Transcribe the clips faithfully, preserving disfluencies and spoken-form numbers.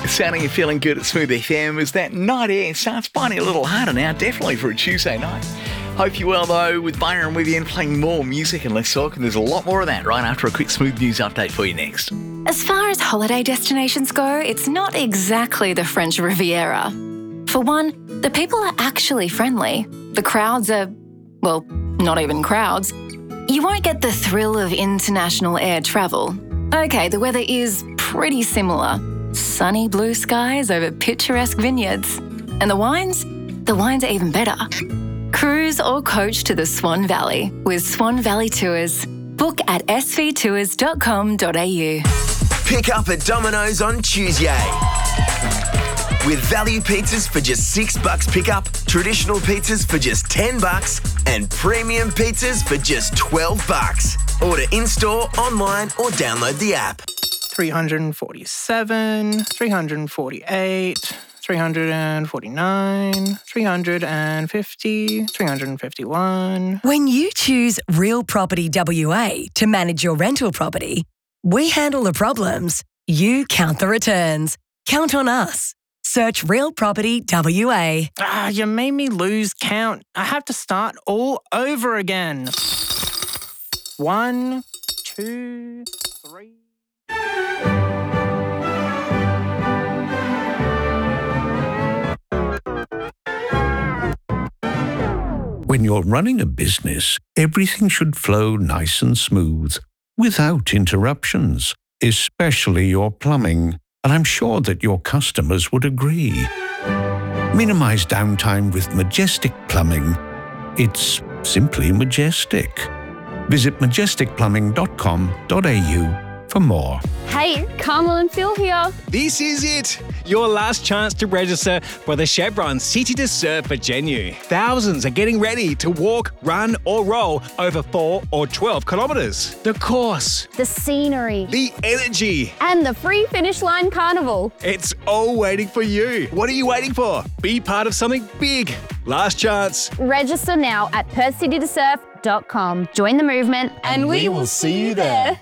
sounding and feeling good at Smooth F M as that night air starts finding a little harder now, definitely for a Tuesday night. Hope you're well, though, with Byron with you and playing more music and less talk, and there's a lot more of that right after a quick Smooth News update for you next. As far as holiday destinations go, it's not exactly the French Riviera. For one, the people are actually friendly. The crowds are, well, not even crowds. You won't get the thrill of international air travel. Okay, the weather is pretty similar. Sunny blue skies over picturesque vineyards. And the wines? The wines are even better. Cruise or coach to the Swan Valley with Swan Valley Tours. Book at s v tours dot com dot a u. Pick up at Domino's on Tuesday. With value pizzas for just six bucks pickup, traditional pizzas for just ten bucks, and premium pizzas for just twelve bucks. Order in-store, online, or download the app. three hundred forty-seven, three hundred forty-eight, three hundred forty-nine, three hundred fifty, three hundred fifty-one. When you choose Real Property W A to manage your rental property, we handle the problems. You count the returns. Count on us. Search Real Property W A. Ah, you made me lose count. I have to start all over again. One, two, three. When you're running a business, everything should flow nice and smooth, without interruptions, especially your plumbing. And I'm sure that your customers would agree. Minimize downtime with Majestic Plumbing. It's simply majestic. Visit majestic plumbing dot com dot a u for more. Hey, Carmel and Phil here. This is it. Your last chance to register for the Chevron City to Surf for Genu. Thousands are getting ready to walk, run or roll over four or twelve kilometres. The course, The scenery. the energy, And the free finish line carnival. it's all waiting for you. What are you waiting for? Be part of something big. Last chance. Register now at perth city to surf dot com. Join the movement and, we, will see you there.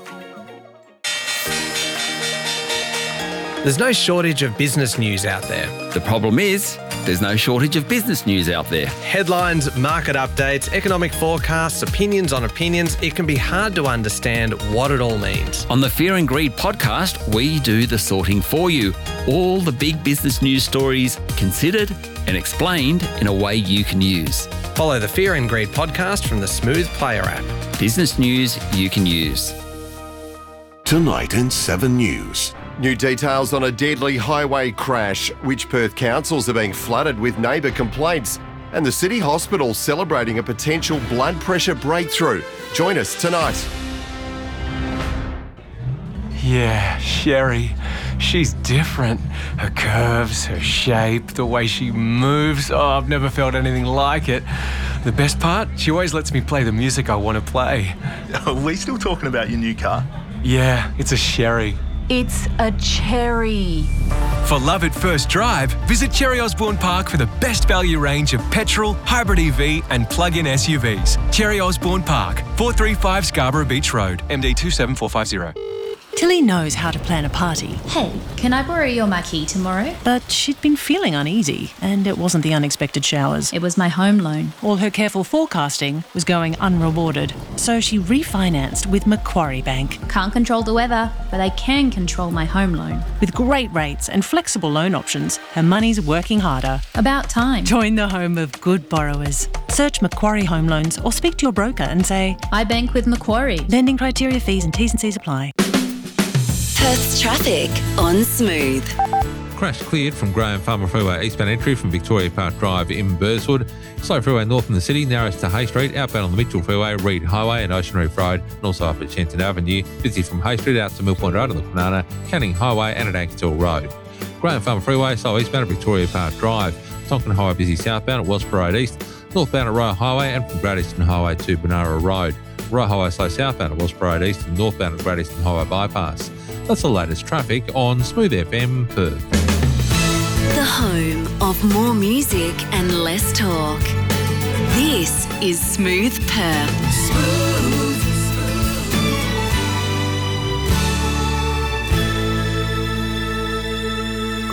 There's no shortage of business news out there. The problem is, there's no shortage of business news out there. Headlines, market updates, economic forecasts, opinions on opinions. It can be hard to understand what it all means. On the Fear and Greed podcast, we do the sorting for you. All the big business news stories considered and explained in a way you can use. Follow the Fear and Greed podcast from the Smooth Player app. Business news you can use. Tonight in seven News. New details on a deadly highway crash, which Perth councils are being flooded with neighbour complaints, and the City Hospital celebrating a potential blood pressure breakthrough. Join us tonight. Yeah, Sherry. She's different. Her curves, her shape, the way she moves. Oh, I've never felt anything like it. The best part? She always lets me play the music I want to play. Are we still talking about your new car? Yeah, it's a Sherry. It's a cherry. For love at first drive, visit Cherry Osborne Park for the best value range of petrol, hybrid E V and plug-in S U Vs. Cherry Osborne Park, four thirty-five Scarborough Beach Road, M D two seven four five zero. Tilly knows how to plan a party. Hey, can I borrow your marquee tomorrow? But she'd been feeling uneasy, and it wasn't the unexpected showers. It was my home loan. All her careful forecasting was going unrewarded, so she refinanced with Macquarie Bank. Can't control the weather, but I can control my home loan. With great rates and flexible loan options, her money's working harder. About time. Join the home of good borrowers. Search Macquarie Home Loans or speak to your broker and say, I bank with Macquarie. Lending criteria, fees and T's and C's apply. Perth's traffic on Smooth. Crash cleared from Graham Farmer Freeway eastbound entry from Victoria Park Drive in Burswood. Slow freeway north in the city, narrows to Hay Street, outbound on the Mitchell Freeway, Reed Highway and Ocean Reef Road, and also up at Shenton Avenue. Busy from Hay Street out to Mill Point Road on the Kwinana, Canning Highway and at Ankershill Road. Graham Farmer Freeway, slow eastbound at Victoria Park Drive. Tonkin Highway busy southbound at Wellsborough Road East, northbound at Royal Highway and from Great Eastern Highway to Benara Road. Royal Highway slow southbound at Wellsborough Road East and northbound at Great Eastern Highway Bypass. That's the latest traffic on Smooth F M Perth. The home of more music and less talk. This is Smooth Perth. Smooth.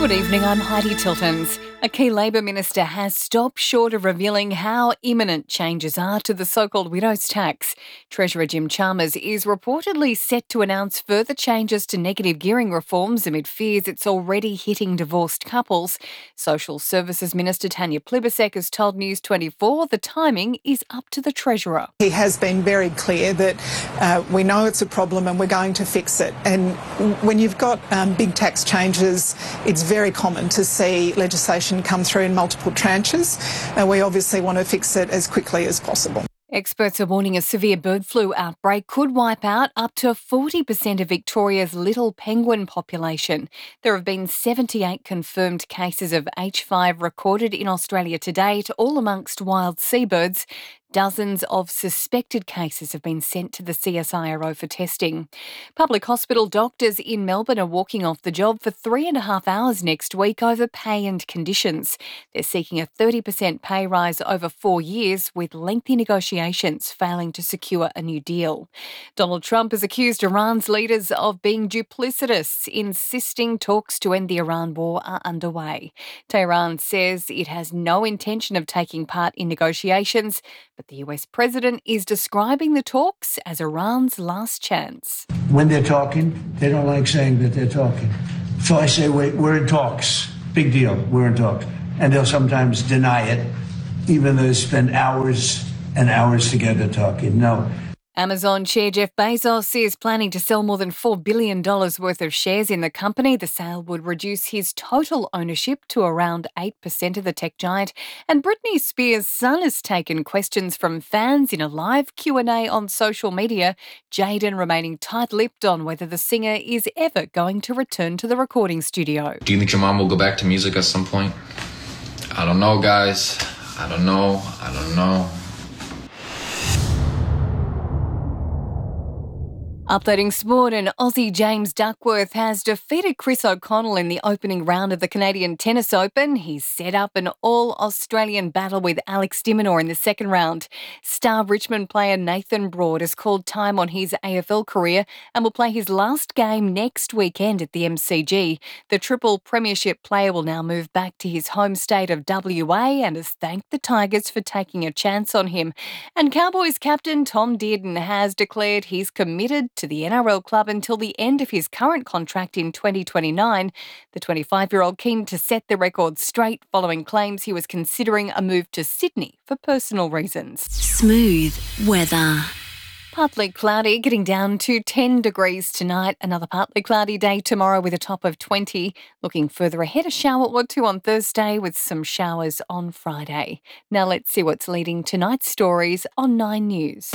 Good evening, I'm Heidi Tiltons. A key Labor minister has stopped short of revealing how imminent changes are to the so-called widow's tax. Treasurer Jim Chalmers is reportedly set to announce further changes to negative gearing reforms amid fears it's already hitting divorced couples. Social Services Minister Tanya Plibersek has told News twenty-four the timing is up to the Treasurer. He has been very clear that uh, we know it's a problem and we're going to fix it. And when you've got um, big tax changes, it's very common to see legislation come through in multiple tranches, and we obviously want to fix it as quickly as possible. Experts are warning a severe bird flu outbreak could wipe out up to forty percent of Victoria's little penguin population. There have been seventy-eight confirmed cases of H five recorded in Australia to date, all amongst wild seabirds. Dozens of suspected cases have been sent to the C S I R O for testing. Public hospital doctors in Melbourne are walking off the job for three and a half hours next week over pay and conditions. They're seeking a thirty percent pay rise over four years, with lengthy negotiations failing to secure a new deal. Donald Trump has accused Iran's leaders of being duplicitous, insisting talks to end the Iran war are underway. Tehran says it has no intention of taking part in negotiations, but the U S president is describing the talks as Iran's last chance. When they're talking, they don't like saying that they're talking. So I say, wait, we're in talks. Big deal, we're in talks. And they'll sometimes deny it, even though they spend hours and hours together talking. No. Amazon chair Jeff Bezos is planning to sell more than four billion dollars worth of shares in the company. The sale would reduce his total ownership to around eight percent of the tech giant. And Britney Spears' son has taken questions from fans in a live Q and A on social media. Jaden remaining tight-lipped on whether the singer is ever going to return to the recording studio. Do you think your mom will go back to music at some point? I don't know, guys. I don't know. I don't know. Updating sport, and Aussie James Duckworth has defeated Chris O'Connell in the opening round of the Canadian Tennis Open. He's set up an all-Australian battle with Alex de Minaur in the second round. Star Richmond player Nathan Broad has called time on his A F L career and will play his last game next weekend at the M C G. The triple premiership player will now move back to his home state of W A and has thanked the Tigers for taking a chance on him. And Cowboys captain Tom Dearden has declared he's committed to the N R L club until the end of his current contract in twenty twenty-nine. The twenty-five-year-old keen to set the record straight following claims he was considering a move to Sydney for personal reasons. Smooth weather. Partly cloudy, getting down to ten degrees tonight. Another partly cloudy day tomorrow with a top of twenty. Looking further ahead, a shower or two on Thursday with some showers on Friday. Now let's see what's leading tonight's stories on Nine News.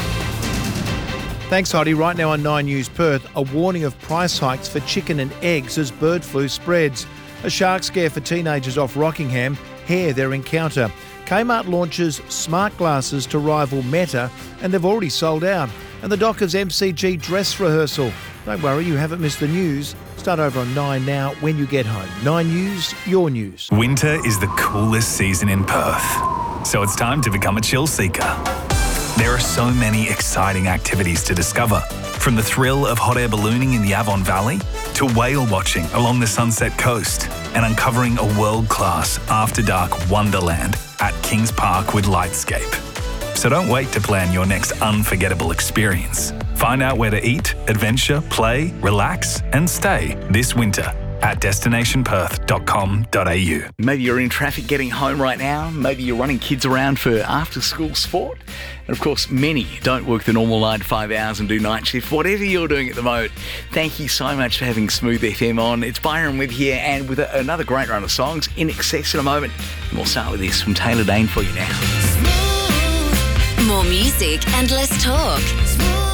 Thanks, Heidi. Right now on Nine News Perth, a warning of price hikes for chicken and eggs as bird flu spreads. A shark scare for teenagers off Rockingham. Hair their encounter. Kmart launches smart glasses to rival Meta, and they've already sold out. And the Dockers M C G dress rehearsal. Don't worry, you haven't missed the news. Start over on Nine now when you get home. Nine News, your news. Winter is the coolest season in Perth, so it's time to become a chill seeker. There are so many exciting activities to discover, from the thrill of hot air ballooning in the Avon Valley to whale watching along the Sunset Coast and uncovering a world-class after-dark wonderland at Kings Park with Lightscape. So don't wait to plan your next unforgettable experience. Find out where to eat, adventure, play, relax and stay this winter at destination perth dot com dot a u. Maybe you're in traffic getting home right now. Maybe you're running kids around for after-school sport. And of course, many don't work the normal nine to five hours and do night shift. Whatever you're doing at the moment, thank you so much for having Smooth F M on. It's Byron with you, and with a, another great run of songs, In Excess in a moment. And we'll start with this from Taylor Dayne for you now. More music and less talk.